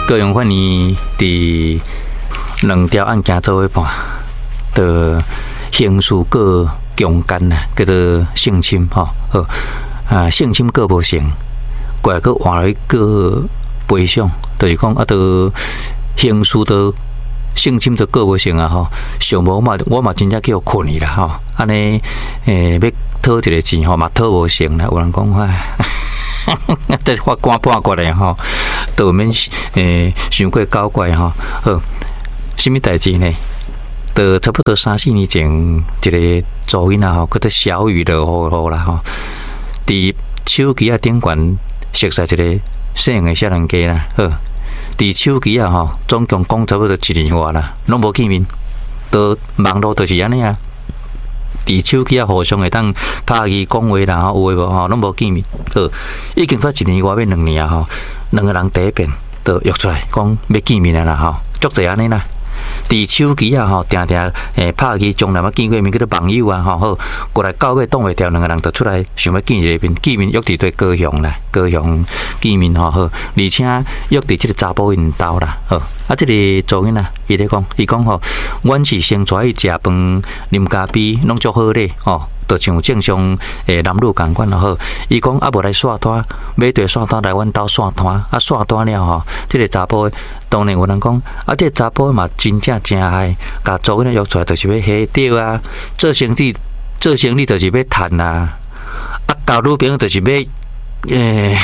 高雄法院伫2条案件做伙判，的刑事过强奸啦，叫做性侵吼，性侵过无成，过来个换来个赔偿，就是讲刑事的性侵的过无成啊吼，上无我嘛真正叫困去啦吼，安尼要讨一个钱吼嘛讨无成啦，有人讲这法官判过来吼，都免想过搞怪吼，好，什么代志呢？就差不多3-4年前，一个噪音啊吼，叫做小雨的雨啦吼，伫手机啊顶悬熟识一个细汉的少年家啦，好，伫手机啊吼，总共讲差不多1年外啦，拢无见面，都网络就是安尼啊。伫手机啊，互相会当拍语讲话啦，有诶无吼，拢无见面。好，已经快1年外要2年啊吼，2个人第一遍都约出来讲要见面啊啦吼，足侪安尼啦。伫手机啊吼，定定拍语从来冇见过面，叫做网友啊吼，好过来到尾挡袂掉，2个人就出来想要见一面，见面约伫对高雄啦，高雄见面吼好，而且约伫即个查甫因兜啦，好啊，即个噪音啊，伊讲吼，阮是先带伊食饭、啉咖啡，拢足好咧吼。就像正常男女共款咯好，伊讲啊无来刷单，买对刷单来阮兜刷单，啊刷单了吼，即个查甫当然有人讲啊，即个查甫嘛真正真爱，甲做呢约出来就是要下钓啊，做生意就是要趁啊，啊交女朋友就是要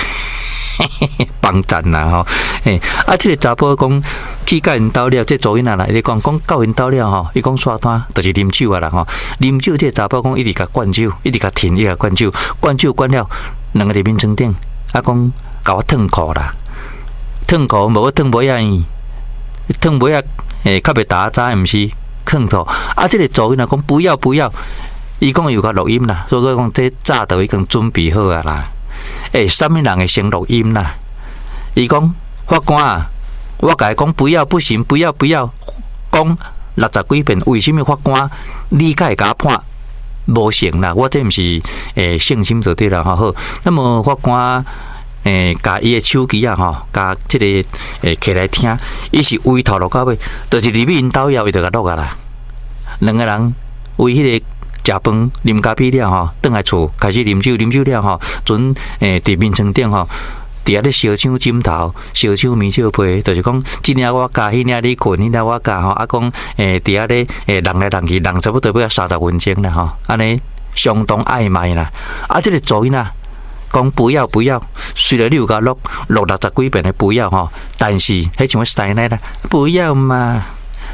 帮衬啦吼，啊，即个查甫讲去甲因兜了，即噪音啊来，伊讲到因兜了吼，伊讲刷单就是啉酒啊啦吼，啉酒即个查甫讲一直甲灌酒，一直甲停，一直甲灌酒，灌了，2个伫面床顶，啊讲甲我脱裤啦，脱裤无我脱尾啊伊，脱尾啊较袂打早，毋是脱裤，啊，即个噪音啊讲不要，伊讲有甲录音啦，所以讲这早都已经准备好啊啦。什么人会先录音啦？伊讲法官啊，我甲伊讲不要，不行，不要，讲60几遍，为什么法官你甲会甲我判无成啦？我这毋是性侵就对啦吼。好，那么法官甲伊的手机啊吼，甲即个起来听，伊是为头录到尾，就是入去因兜了，伊就甲录啊啦。2个人为迄个。食饭、啉咖啡了吼，转来厝开始啉酒了吼，阵伫面床顶吼，伫遐咧烧抢枕头、烧抢棉烧被，就是讲，即领我教，迄领你困，迄领我教吼，啊讲伫遐咧人来人去，人差不多要30分钟啦吼，安尼相当暧昧啦。啊，即个噪音啊，讲不要，虽然你有甲录60几遍的不要吼，但是迄像要塞奶啦，不要嘛。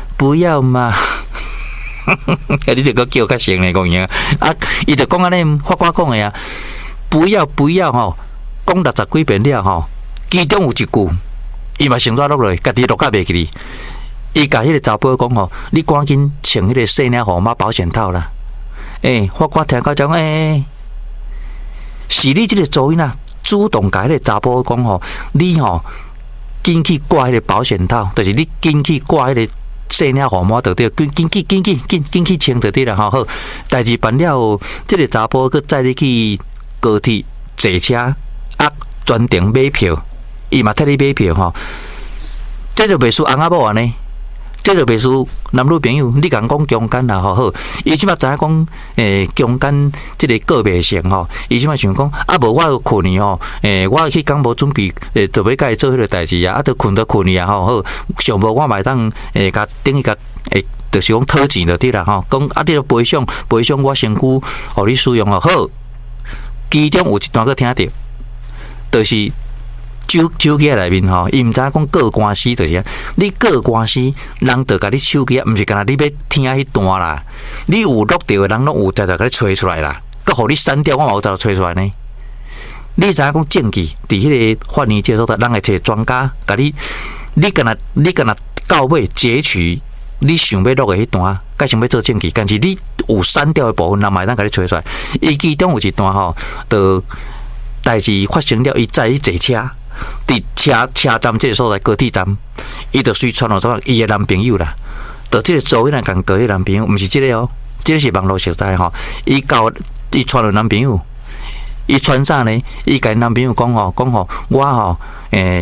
你就个叫较成嘞，讲样啊！伊就讲安尼，法官讲的啊，不要吼，讲60几遍了吼，其中有一句，伊嘛先抓落来，家己录甲袂记哩。伊甲迄个查甫讲吼，你赶紧穿迄个细领号码保险套啦。法官听到讲，是你即个噪音啊，主动甲迄个查甫讲吼，你吼紧去挂迄个保险套，就是你紧去挂迄个。细领号码就对，紧去清就对啦吼。好，代志办了，即个查甫佮载你去高铁坐车，啊，专程买票，伊嘛替你买票吼。这就袂输翁仔某安尼，这就袂输男女朋友。你共讲强奸啦吼，好，伊即摆知影讲强奸即个个别性吼，伊即摆想讲啊，无我困去吼，我迄工无准备就要甲伊做迄个代志啊，就困去啊吼，好，上无我嘛当甲等于甲就是讲讨钱就对啦吼，讲啊，你着赔偿我身躯互你使用吼，好，其中有一段佫听着，就是手机内面吼，伊毋知影讲告官司就是你告官司，人就甲你手机，毋是干那你要听迄段啦，你有录到的人拢有在甲你吹出来啦，佮互你删掉，我嘛有在吹出来呢。你知影讲证据伫迄个法院接受的，人会找专家甲你干那到尾截取你想要录的迄段，甲想要做证据，但是你有删掉的部分，人嘛会当甲你吹出来。伊其中有一段吼，就代志发生了，伊载去坐车。伫车站这个所在高铁站，伊就随传落什么伊的男朋友啦，就这个噪音来共个伊男朋友，毋是这个哦，这个是网络实在吼。伊传落男朋友，伊传啥呢？伊甲男朋友讲吼，我吼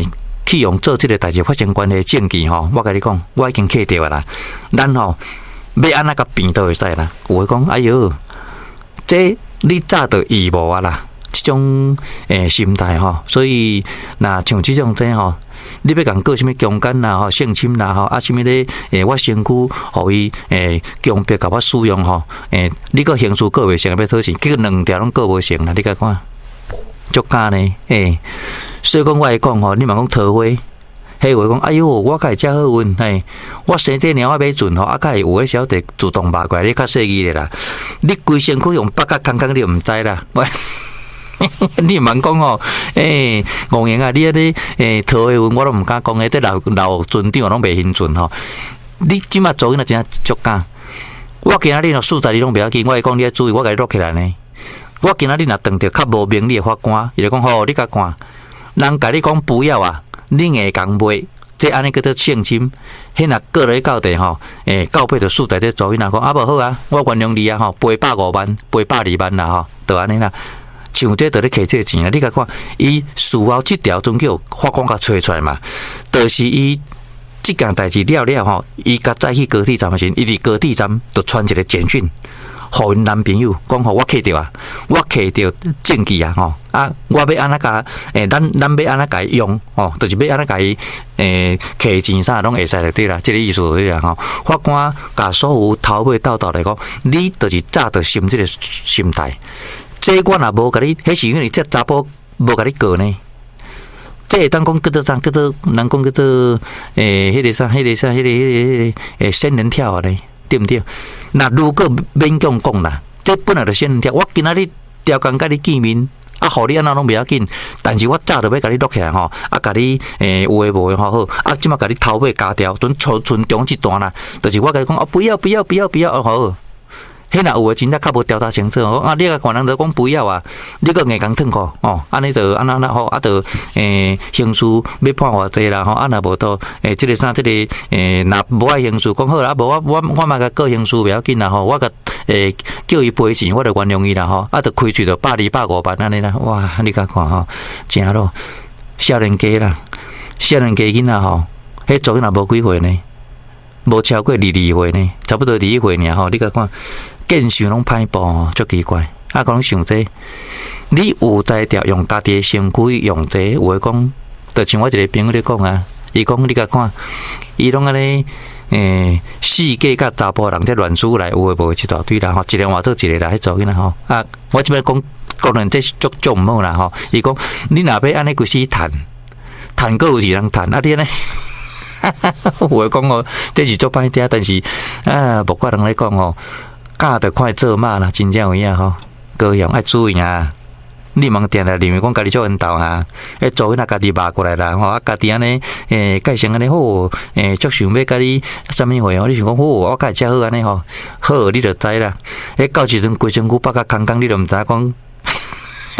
去用做这个代志发生关系证据吼，我甲你讲，我已经摕到啦。咱吼要安那甲变都会使啦。有诶讲，哎哟，这你早就义无啊啦。这种心态吼，所以那像这种这吼，你要讲过什么强奸啦吼、性侵啦吼，啊什么咧我身躯互伊强迫甲我使用吼，你个刑事告袂成要讨钱，结果两条拢告无成啦，你甲看，足假呢所以讲我来讲吼，你嘛讲桃花。迄话讲，哎哟，我甲会遮好运，我生这猫仔买准吼，啊，甲会有诶晓得自动爬过来，你较细意咧啦。你规身躯用八角空空，你毋知啦。喂，你茫讲吼，王爷啊，你迄个桃花运我都毋敢讲诶，这老船长拢袂兴准吼。你即马做囡仔真足假。我今仔日若4十日拢袂要紧，我会讲你要注意，我甲你录起来呢。我今仔日若撞着较无明理诶法官，伊就讲吼，你甲看，人甲你讲不要啊。你会讲卖，这安尼叫做性侵，迄若过来到地吼，到尾就输在这做囡仔讲啊无好啊，我原谅你啊吼，赔150万，赔120万啦吼，就安尼啦。像这就咧摕这钱啊，你甲看，伊事后这条总叫法官甲找出来嘛，就是伊这件代志了了吼，伊甲再去高铁站的时，伊伫高铁站就传一个简讯。互因男朋友讲吼，我摕着啊，我摕着证据啊吼，啊，我要安怎甲咱要安怎甲伊用吼，就是要安怎甲伊摕钱啥拢会使就对啦，即个意思就对啦吼。法官甲所有头尾到来讲，你就是早着心即个心态，这我若无甲你，迄是因为这查甫无甲你告呢。这会当讲叫做啥？叫做人讲叫做迄个啥？迄个仙人跳咧。对不对？那如果勉强讲啦，这本来就先跳。我今仔日调工甲你见面，啊，互你安那拢袂要紧。但是我早就要甲你录起来吼，啊，甲你有诶无诶吼好，啊，即马甲你头尾加掉，准存中一段啦。就是我甲你讲，啊，不要，好。迄若有诶真正较无调查清楚哦，啊，你个官人就讲不要啊，你个硬讲吞口哦，安尼就安那吼，啊，就刑事要判偌济啦吼，啊，若无到即个啥，即个若无爱刑事讲好啦，无我嘛甲告刑事袂要紧啦吼，我甲叫伊赔钱，我就原谅伊啦吼，啊，就开喙就120-150万安尼啦，哇，你甲看吼，真咯，少年家啦，少年家囡仔吼，迄做囡仔无几岁呢，无超过22岁呢，差不多21岁尔吼，你甲看。见想拢歹步，足奇怪。啊，讲想这，你有才调用家己身躯用这，有诶讲，就像我一个朋友咧讲啊，伊讲你甲看，伊拢安尼，世界甲查甫人这乱输来，有诶无一大堆啦吼，一个换做一个啦，迄做囡仔吼。啊，我即摆讲，个人这是足毋好啦吼。伊讲，你若要安尼规时谈个有2人谈，啊，你安尼。有诶讲哦，这是足歹听，但是啊，无怪人咧讲哦。教着快做嘛啦，真正有影吼，高雄爱注意啊！你茫定来认为讲家己做引导啊，做那家己骂过来啦吼，啊家己安尼改成安尼好，足想要甲你啥物货哦？你想讲好，我甲遮好安尼吼，好你就知啦。到时阵规身躯8甲空空，你就毋知讲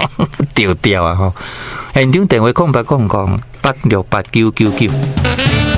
调啊吼。现场电话0800868999。